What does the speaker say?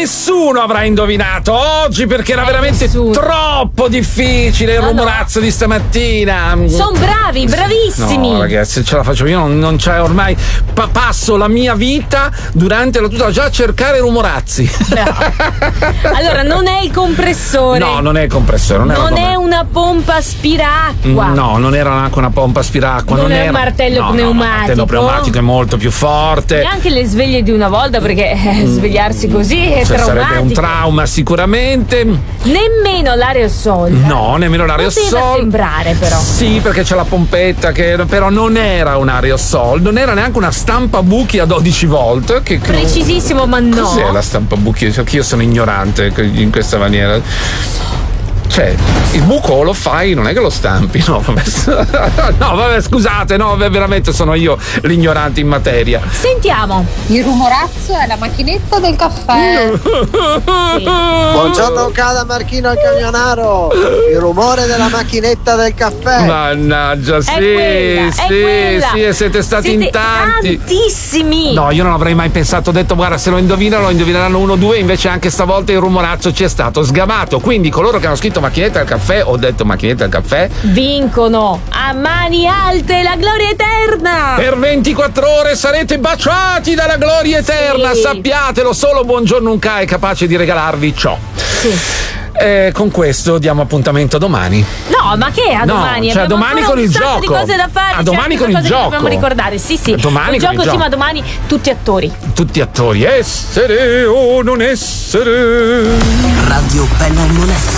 nessuno avrà indovinato oggi perché era veramente troppo difficile il rumorazzo di stamattina. Sono bravi, bravissimi. No, ragazzi, ce la faccio io, non c'è ormai. Passo la mia vita durante la tutta già a cercare rumorazzi. Allora, non è il compressore. No, non è il compressore. Non è una pompa aspiracqua. No, non era neanche una pompa aspiracqua. Non è un martello pneumatico. Il martello pneumatico è molto più forte. Neanche le sveglie di una volta, perché svegliarsi così è traumatico. Sarebbe un trauma sicuramente. Nemmeno l'aerosol. No, nemmeno l'aerosol. Poteva sembrare però. Sì, perché c'è la pompetta però non era un aerosol, non era neanche una stampabuchi a 12 volt. Precisissimo, ma no. Cos'è la stampabuchi? Perché io sono ignorante in questa maniera. Cioè, il buco lo fai, non è che lo stampi, no? Vabbè, scusate, veramente sono io l'ignorante in materia. Sentiamo. Il rumorazzo è la macchinetta del caffè. Sì. Buongiorno Cada Marchino al camionaro. Il rumore della macchinetta del caffè. Mannaggia, sì, e siete stati in tanti. Tantissimi. No, io non avrei mai pensato, ho detto guarda, se lo indovineranno 1 o 2, invece anche stavolta il rumorazzo ci è stato sgamato. Quindi coloro che hanno scritto macchinetta del caffè, ho detto macchinetta del caffè, vincono a mani alte la gloria eterna. Per 24 ore sarete baciati dalla gloria eterna, sappiatelo, solo Buongiorno Unca è capace di regalarvi ciò. Sì. Con questo diamo appuntamento domani. No, ma che a domani? Cioè domani con il gioco. Di cose da fare. A domani con il gioco. Dobbiamo ricordare, sì. Domani il con gioco il sì, gioco. ma domani tutti attori. Tutti attori. Essere o non essere. Radio Bella e Moneta.